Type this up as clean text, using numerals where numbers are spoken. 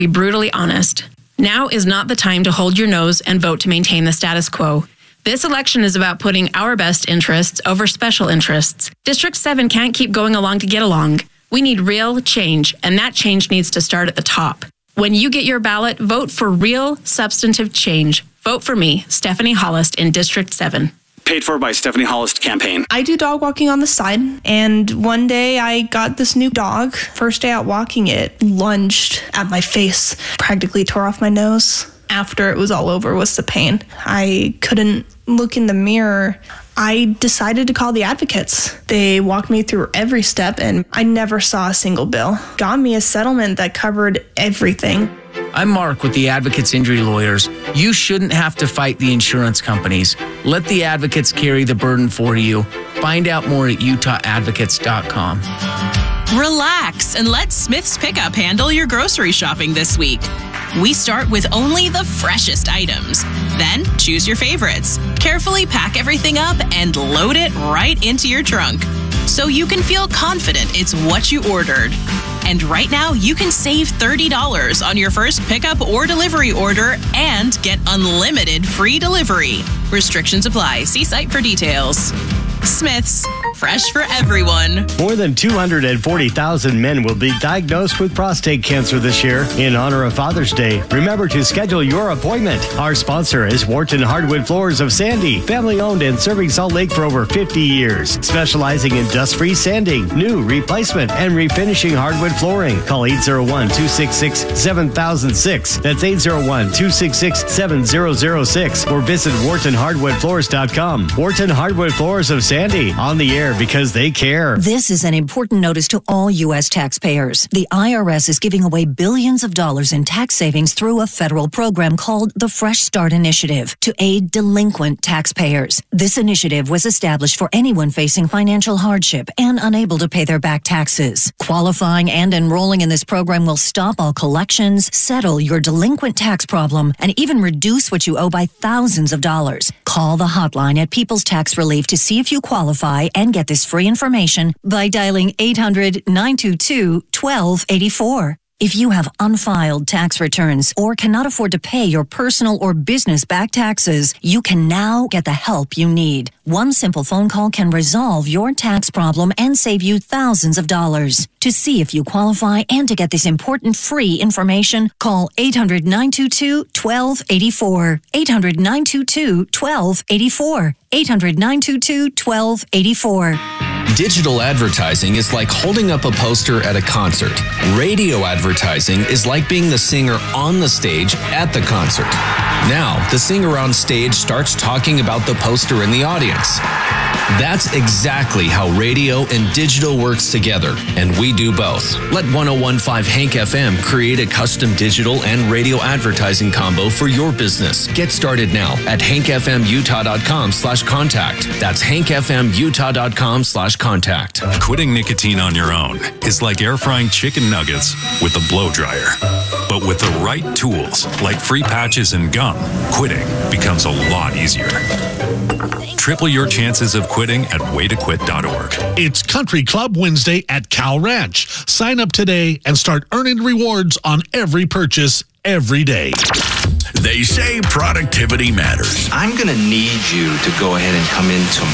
Be brutally honest. Now is not the time to hold your nose and vote to maintain the status quo. This election is about putting our best interests over special interests. District 7 can't keep going along to get along. We need real change, and that change needs to start at the top. When you get your ballot, vote for real, substantive change. Vote for me, Stephanie Hollist, in District 7. Paid for by Stephanie Hollist Campaign. I do dog walking on the side, and one day I got this new dog. First day out walking, it lunged at my face, practically tore off my nose. After it was all over was the pain. I couldn't look in the mirror. I decided to call the advocates. They walked me through every step, and I never saw a single bill. Got me a settlement that covered everything. I'm Mark with the Advocates Injury Lawyers. You shouldn't have to fight the insurance companies. Let the advocates carry the burden for you. Find out more at utahadvocates.com. Relax and let Smith's Pickup handle your grocery shopping this week. We start with only the freshest items. Then choose your favorites. Carefully pack everything up and load it right into your trunk, so you can feel confident it's what you ordered. And right now, you can save $30 on your first pickup or delivery order and get unlimited free delivery. Restrictions apply. See site for details. Smith's, fresh for everyone. More than 240,000 men will be diagnosed with prostate cancer this year. In honor of Father's Day, remember to schedule your appointment. Our sponsor is Wharton Hardwood Floors of Sandy, family owned and serving Salt Lake for over 50 years, specializing in dust-free sanding, new, replacement, and refinishing hardwood flooring. Call 801-266-7006. That's 801-266-7006, or visit WhartonHardwoodFloors.com. Wharton Hardwood Floors of Sandy, on the air because they care. This is an important notice to all U.S. taxpayers. The IRS is giving away billions of dollars in tax savings through a federal program called the Fresh Start Initiative to aid delinquent taxpayers. This initiative was established for anyone facing financial hardship and unable to pay their back taxes. Qualifying and enrolling in this program will stop all collections, settle your delinquent tax problem, and even reduce what you owe by thousands of dollars. Call the hotline at People's Tax Relief to see if you qualify and get this free information by dialing 800-922-1284. If you have unfiled tax returns or cannot afford to pay your personal or business back taxes, you can now get the help you need. One simple phone call can resolve your tax problem and save you thousands of dollars. To see if you qualify and to get this important free information, call 800-922-1284. 800-922-1284. 800-922-1284. Digital advertising is like holding up a poster at a concert. Radio advertising is like being the singer on the stage at the concert. Now, the singer on stage starts talking about the poster in the audience. That's exactly how radio and digital works together, and we do both. Let 1015 Hank FM create a custom digital and radio advertising combo for your business. Get started now at hankfmutah.com/contact. That's hankfmutah.com/contact. Quitting nicotine on your own is like air frying chicken nuggets with a blow dryer. But with the right tools, like free patches and gum, quitting becomes a lot easier. Triple your chances of quitting at waytoquit.org. It's Country Club Wednesday at Cal Ranch. Sign up today and start earning rewards on every purchase every day. They say productivity matters. I'm going to need you to go ahead and come in tomorrow.